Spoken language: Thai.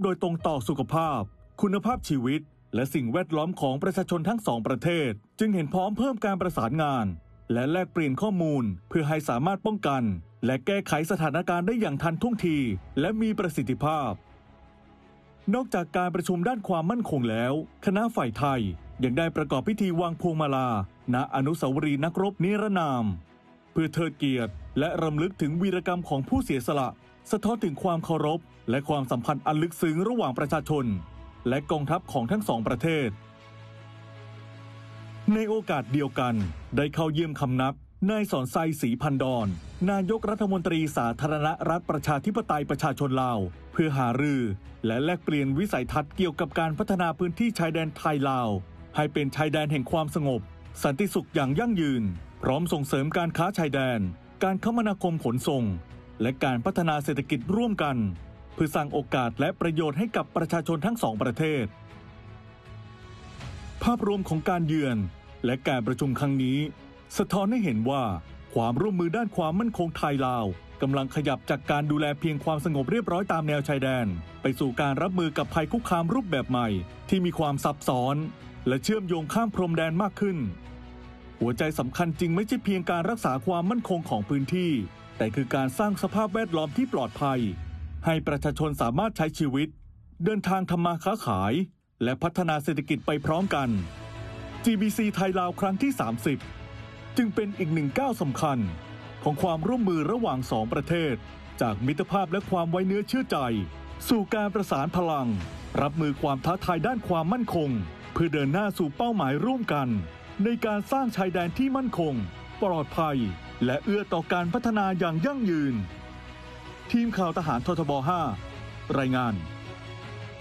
โดยตรงต่อสุขภาพคุณภาพชีวิตและสิ่งแวดล้อมของประชาชนทั้งสองประเทศจึงเห็นพ้องเพิ่มการประสานงานและแลกเปลี่ยนข้อมูลเพื่อให้สามารถป้องกันและแก้ไขสถานการณ์ได้อย่างทันท่วงทีและมีประสิทธิภาพนอกจากการประชุมด้านความมั่นคงแล้วคณะฝ่ายไทยยังได้ประกอบพิธีวางพวงมาลาณอนุสาวรีย์นักรบนิรนามเพื่อเทิดเกียรติและรำลึกถึงวีรกรรมของผู้เสียสละสะท้อนถึงความเคารพและความสัมพันธ์อันลึกซึ้งระหว่างประชาชนและกองทัพของทั้งสองประเทศในโอกาสเดียวกันได้เข้าเยี่ยมคำนับนายสอนไซศรีพันดรนายกรัฐมนตรีสาธารณรัฐประชาธิปไตยประชาชนลาวเพื่อหารือและแลกเปลี่ยนวิสัยทัศน์เกี่ยวกับการพัฒนาพื้นที่ชายแดนไทยลาวให้เป็นชายแดนแห่งความสงบสันติสุขอย่างยั่งยืนพร้อมส่งเสริมการค้าชายแดนการคมนาคมขนส่งและการพัฒนาเศรษฐกิจร่วมกันเพื่อสร้างโอกาสและประโยชน์ให้กับประชาชนทั้งสองประเทศภาพรวมของการเยือนและการประชุมครั้งนี้สะท้อนให้เห็นว่าความร่วมมือด้านความมั่นคงไทยลาวกำลังขยับจากการดูแลเพียงความสงบเรียบร้อยตามแนวชายแดนไปสู่การรับมือกับภัยคุกคามรูปแบบใหม่ที่มีความซับซ้อนและเชื่อมโยงข้ามพรมแดนมากขึ้นหัวใจสำคัญจริงไม่ใช่เพียงการรักษาความมั่นคงของพื้นที่แต่คือการสร้างสภาพแวดล้อมที่ปลอดภัยให้ประชาชนสามารถใช้ชีวิตเดินทางทำมาค้าขายและพัฒนาเศรษฐกิจไปพร้อมกัน GBC ไทยลาวครั้งที่ 30 จึงเป็นอีกหนึ่งก้าวสำคัญของความร่วมมือระหว่างสองประเทศจากมิตรภาพและความไว้เนื้อเชื่อใจสู่การประสานพลังรับมือความท้าทายด้านความมั่นคงเพื่อเดินหน้าสู่เป้าหมายร่วมกันในการสร้างชายแดนที่มั่นคงปลอดภัยและเอื้อต่อการพัฒนาอย่างยั่งยืนทีมข่าวทหารททบ 5 รายงาน